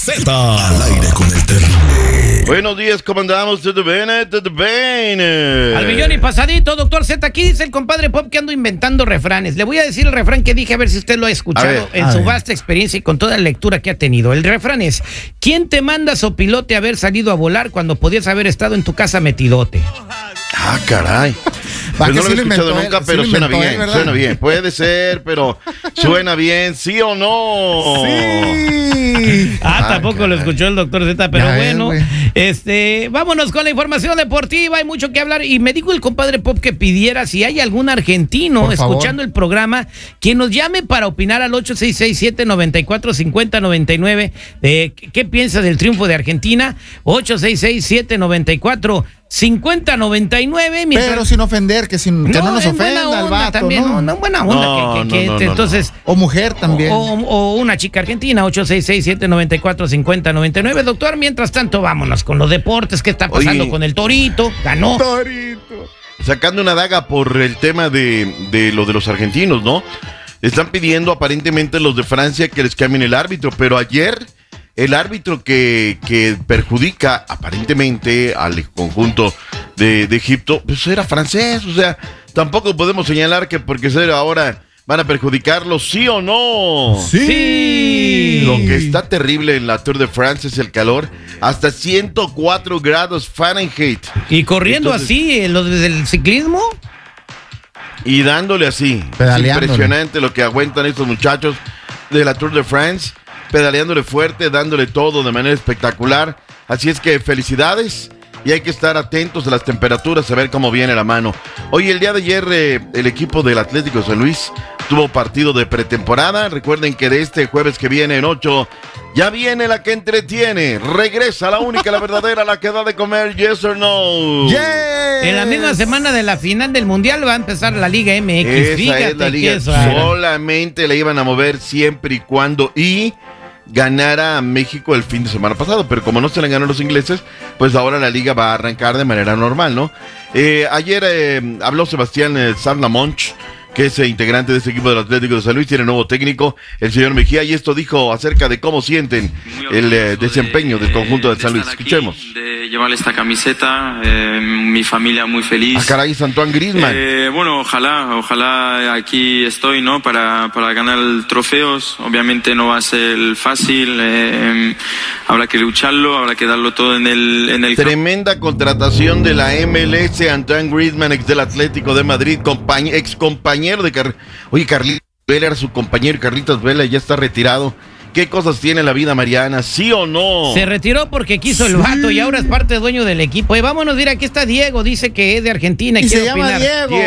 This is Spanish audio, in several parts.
Z. Al aire con el terrible. Buenos días, ¿cómo andamos? ¿Todo bien? ¿Todo bien? Al millón y pasadito, doctor Z. Aquí dice el compadre Pop que ando inventando refranes. Le voy a decir el refrán que dije, a ver si usted lo ha escuchado en su vasta experiencia y con toda la lectura que ha tenido. El refrán es: ¿quién te manda, sopilote, haber salido a volar cuando podías haber estado en tu casa metidote? Ah, caray. Pues no lo he escuchado nunca, pero suena bien, suena bien. Puede ser, pero suena bien, ¿sí o no? Sí. Tampoco lo escuchó el doctor Z, pero bueno, vámonos con la información deportiva. Hay mucho que hablar y me dijo el compadre Pop que pidiera si hay algún argentino escuchando el programa que nos llame para opinar al 866-794-5099 de qué piensa del triunfo de Argentina. 866-794-5099. Pero sin ofender, que no nos ofenda al vato, también, ¿no? Buena onda. Entonces, o mujer también. O una chica argentina, 866-794-5099. Doctor, mientras tanto, vámonos con los deportes. ¿Qué está pasando con el Torito? Ganó. Torito. Sacando una daga por el tema de lo de los argentinos, ¿no? Están pidiendo aparentemente los de Francia que les cambien el árbitro, pero ayer el árbitro que perjudica aparentemente al conjunto de Egipto, pues era francés. O sea, tampoco podemos señalar que porque ahora van a perjudicarlo, ¿sí o no? Sí. Lo que está terrible en la Tour de France es el calor, hasta 104 grados Fahrenheit. Y corriendo así, los del ciclismo. Y dándole así. Es impresionante lo que aguantan estos muchachos de la Tour de France, pedaleándole fuerte, dándole todo de manera espectacular. Así es que felicidades y hay que estar atentos a las temperaturas, a ver cómo viene la mano. Hoy, el día de ayer, el equipo del Atlético de San Luis tuvo partido de pretemporada. Recuerden que de este jueves que viene en 8, ya viene la que entretiene. Regresa la única, la verdadera, la que da de comer, yes or no. Yes. En la misma semana de la final del Mundial va a empezar la Liga MX. Esa es la liga. Solamente la iban a mover siempre y cuando ganara a México el fin de semana pasado, pero como no se le ganó a los ingleses, pues ahora la liga va a arrancar de manera normal, ¿no? Ayer habló Sebastián Sarlamonch, que es integrante de este equipo del Atlético de San Luis, tiene nuevo técnico, el señor Mejía, y esto dijo acerca de cómo sienten el desempeño del conjunto de San Luis. Escuchemos. De llevarle esta camiseta, mi familia muy feliz. Caray, Antoine Griezmann. Bueno, ojalá aquí estoy, ¿no? Para ganar trofeos. Obviamente no va a ser fácil, habrá que lucharlo, habrá que darlo todo en el Tremenda contratación de la MLS, Antoine Griezmann, ex del Atlético de Madrid, ex compañero de Carlitos Vela era su compañero, y Carlitos Vela ya está retirado. ¿Qué cosas tiene la vida, Mariana? ¿Sí o no? Se retiró porque quiso el vato y ahora es parte dueño del equipo. Vámonos, mira, aquí está Diego, dice que es de Argentina y quiere opinar.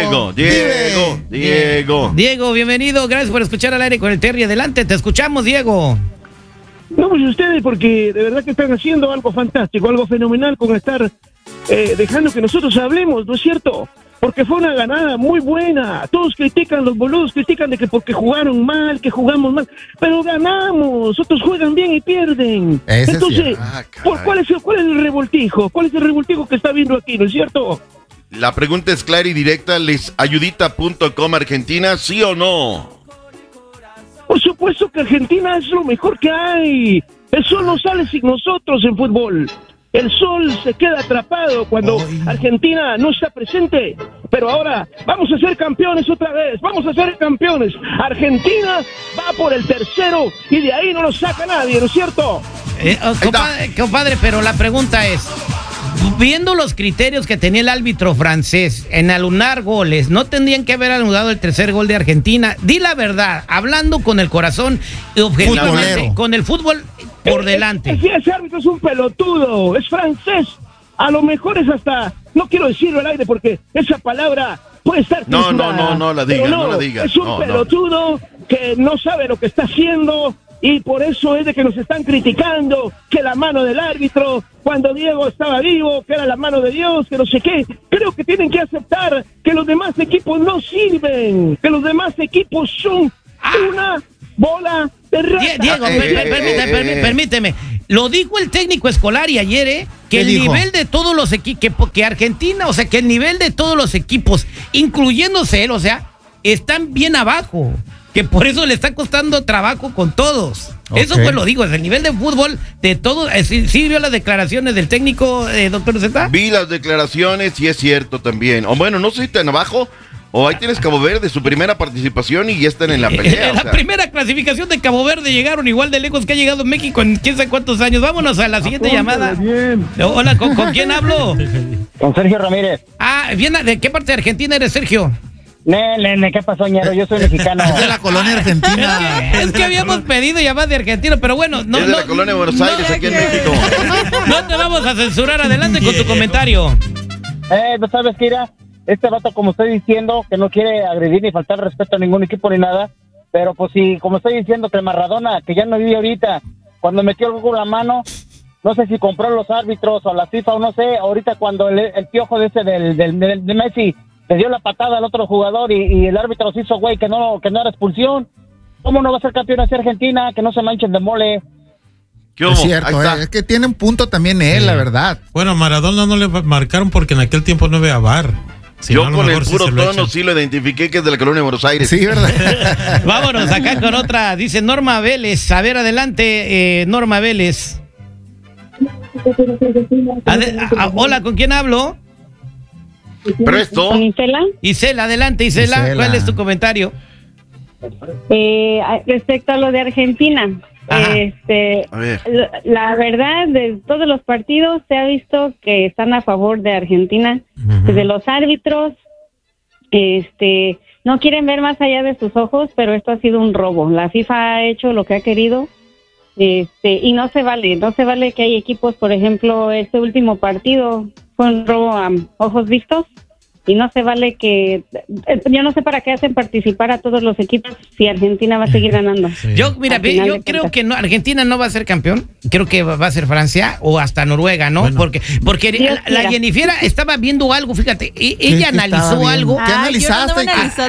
Diego, bienvenido, gracias por escuchar Al Aire con el Terry. Adelante, te escuchamos, Diego. No, pues ustedes, porque de verdad que están haciendo algo fantástico, algo fenomenal con estar dejando que nosotros hablemos, ¿no es cierto? Porque fue una ganada muy buena. Todos critican, los boludos critican de que porque jugaron mal, que jugamos mal, pero ganamos. Otros juegan bien y pierden. Entonces, ¿cuál es el revoltijo? ¿Cuál es el revoltijo que está viendo aquí, no es cierto? La pregunta es clara y directa. Lesayudita.com Argentina, ¿sí o no? Por supuesto que Argentina es lo mejor que hay. El sol no sale sin nosotros en fútbol. El sol se queda atrapado cuando Argentina no está presente. Pero ahora vamos a ser campeones otra vez. Vamos a ser campeones. Argentina va por el tercero y de ahí no nos saca nadie, ¿no es cierto? Compadre, pero la pregunta es, viendo los criterios que tenía el árbitro francés en anular goles, ¿no tendrían que haber anulado el tercer gol de Argentina? Di la verdad, hablando con el corazón y objetivamente, con el fútbol por delante. Ese árbitro es un pelotudo, es francés. A lo mejor es hasta, no quiero decirlo al aire porque esa palabra puede estar censurada. No la diga. Es un pelotudo que no sabe lo que está haciendo. Y por eso es de que nos están criticando, que la mano del árbitro, cuando Diego estaba vivo, que era la mano de Dios, que no sé qué. Creo que tienen que aceptar que los demás equipos no sirven, que los demás equipos son una bola de rata. Diego, permíteme. Lo dijo el técnico Scolari ayer, que el nivel de todos los equipos, que Argentina, o sea, que el nivel de todos los equipos, incluyéndose él, o sea, están bien abajo. que por eso le está costando trabajo con todos. Eso pues lo digo, es el nivel de fútbol de todos. ¿Sí vio las declaraciones del técnico, doctor Z? Vi las declaraciones y es cierto también. O bueno, no sé si tan abajo o ahí tienes Cabo Verde, su primera participación y ya están en la pelea. La primera clasificación de Cabo Verde llegaron igual de lejos que ha llegado México en quién sabe cuántos años. Vámonos a la siguiente llamada. Bien. Hola, ¿con quién hablo? Con Sergio Ramírez. Bien, ¿de qué parte de Argentina eres, Sergio? ¿Qué pasó, ñero? Yo soy mexicano. Es de la colonia argentina. Es que habíamos pedido llamadas de argentino, pero bueno. Es de la colonia de Buenos Aires, aquí en México. No te vamos a censurar. Adelante con tu comentario. ¿No sabes qué era? Este vato, como estoy diciendo, que no quiere agredir ni faltar respeto a ningún equipo ni nada, pero pues sí, como estoy diciendo, que el Maradona, que ya no vive ahorita, cuando metió el gol con la mano, no sé si compró los árbitros o la FIFA o no sé, ahorita cuando el piojo de ese de Messi le dio la patada al otro jugador y el árbitro se hizo güey que no era expulsión. ¿Cómo no va a ser campeón hacia Argentina? Que no se manchen de mole. Es cierto, es que tiene un punto también él, la verdad. Bueno, a Maradona no le marcaron porque en aquel tiempo no había VAR. Si yo no, con el puro tono sí lo identifiqué que es de la colonia de Buenos Aires. Sí, ¿verdad? Vámonos acá con otra. Dice Norma Vélez. A ver, adelante, Norma Vélez. Hola, ¿con quién hablo? Presto. ¿Con Isela? Isela, adelante, Isela. ¿Cuál es tu comentario? Respecto a lo de Argentina. La verdad, de todos los partidos se ha visto que están a favor de Argentina. Desde los árbitros, no quieren ver más allá de sus ojos, pero esto ha sido un robo. La FIFA ha hecho lo que ha querido. Y no se vale que hay equipos, por ejemplo, este último partido fue un robo a ojos vistos. Y no se vale que... Yo no sé para qué hacen participar a todos los equipos si Argentina va a seguir ganando. Sí. Yo creo que no, Argentina no va a ser campeón. Creo que va a ser Francia o hasta Noruega, ¿no? Bueno. Porque la Jennifer estaba viendo algo, fíjate. Ella analizó algo. ¿Qué analizaste?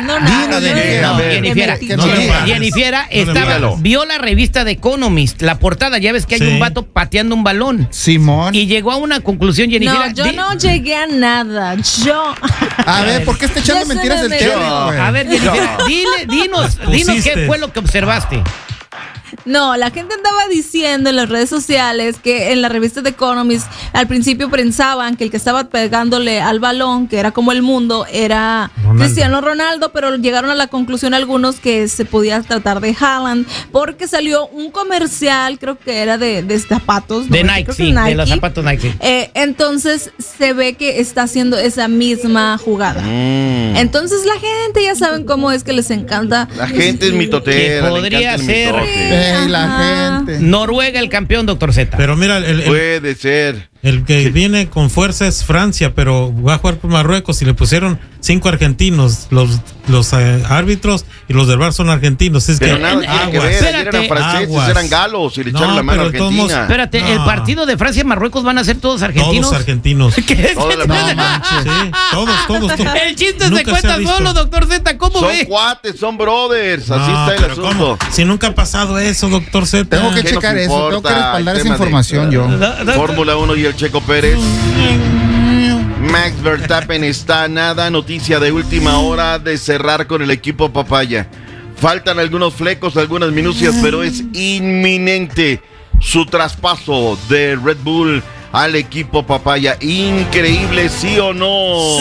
Jennifer vio la revista de Economist, la portada. Ya ves que hay un vato pateando un balón. Simón. Y llegó a una conclusión, Jennifer. No, yo no llegué a nada. A ver, ¿por qué está echando mentiras del técnico? A ver, dinos qué fue lo que observaste. No, la gente andaba diciendo en las redes sociales que en la revista The Economist al principio pensaban que el que estaba pegándole al balón, que era como el mundo, era Cristiano Ronaldo, pero llegaron a la conclusión algunos que se podía tratar de Haaland, porque salió un comercial, creo que era de zapatos. De Nike, sí, Nike, de los zapatos Nike. Entonces se ve que está haciendo esa misma jugada. Entonces la gente, ya saben cómo es que les encanta. La gente es mitotera. Podría ser... la gente. Noruega el campeón, doctor Z. Pero mira, puede ser. El que viene con fuerza es Francia, pero va a jugar por Marruecos y le pusieron 5 argentinos. Los árbitros y los del VAR son argentinos. Es pero que nada tiene que ver. Ayer eran franceses, eran galos y le echaron la mano a Argentina. Espérate, el partido de Francia y Marruecos van a ser todos argentinos. Todos argentinos. ¿Qué? Todos. El chiste se cuenta solo, doctor Z. ¿Cómo ve? Son cuates, son brothers. Así está el asunto. Si nunca ha pasado eso, doctor Z. Tengo que checar eso. Tengo que respaldar esa información yo. Fórmula 1 y el Checo Pérez. Max Verstappen está nada, noticia de última hora de cerrar con el equipo Papaya. Faltan algunos flecos, algunas minucias, pero es inminente su traspaso de Red Bull al equipo Papaya. Increíble, ¿sí o no?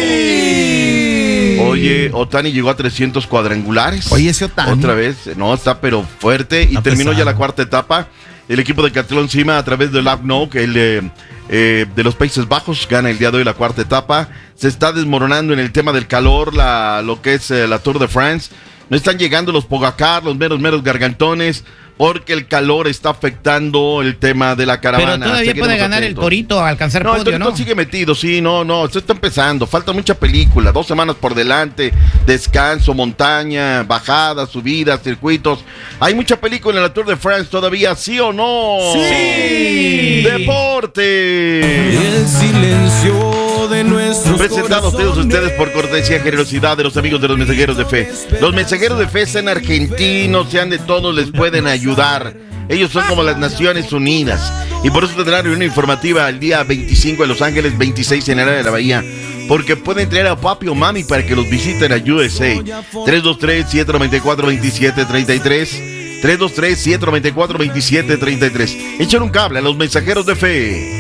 ¡Sí! Oye, Otani llegó a 300 cuadrangulares. Oye, ese Otani. Otra vez, no, está pero fuerte y terminó ya la cuarta etapa. El equipo de Catlón Cima a través del Lab que el de los Países Bajos gana el día de hoy la cuarta etapa. Se está desmoronando en el tema del calor lo que es la Tour de France. No están llegando los Pogacar, los meros gargantones, porque el calor está afectando el tema de la caravana. Pero todavía puede ganar el Torito a alcanzar podio, ¿no? El Torito sigue metido, sí, no, esto está empezando, falta mucha película, 2 semanas por delante, descanso, montaña, bajadas, subidas, circuitos. Hay mucha película en la Tour de France todavía, ¿sí o no? ¡Sí! ¡Deporte! El silencio de nuestros presentados todos ustedes por cortesía y generosidad de los amigos de los Mensajeros de Fe. Los Mensajeros de Fe, sean argentinos, sean de todos, les pueden ayudar. Ellos son como las Naciones Unidas y por eso tendrán reunión informativa el día 25 en Los Ángeles, 26 en el área de la Bahía. porque pueden traer a papi o mami para que los visiten a USA. 323-794-2733. 323-794-2733. Echen un cable a los mensajeros de fe.